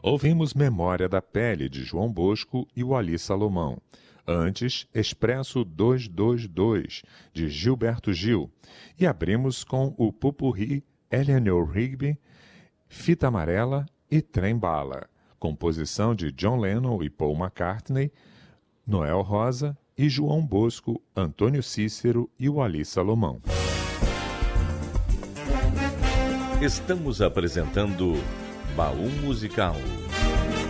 Ouvimos Memória da Pele, de João Bosco e Walli Salomão. Antes, Expresso 222, de Gilberto Gil. E abrimos com o Popurrí Eleanor Rigby, Fita Amarela e Trem Bala, composição de John Lennon e Paul McCartney, Noel Rosa e João Bosco, Antônio Cícero e Walli Salomão. Estamos apresentando Baú Musical.